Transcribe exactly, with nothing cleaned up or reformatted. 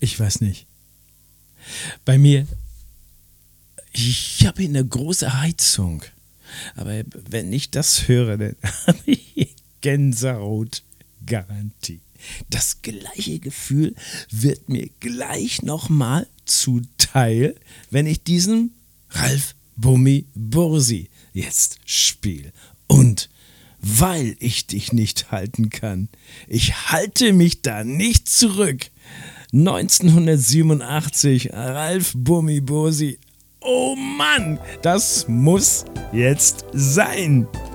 Ich weiß nicht. Bei mir, ich habe hier eine große Heizung. Aber wenn ich das höre, dann habe ich Gänsehaut, Garantie. Das gleiche Gefühl wird mir gleich nochmal zuteil, wenn ich diesen Ralf Bummi Bursi jetzt spiele. Und weil ich dich nicht halten kann, ich halte mich da nicht zurück. neunzehnhundertsiebenundachtzig, Ralf Bummi Bursi. Oh Mann, das muss jetzt sein.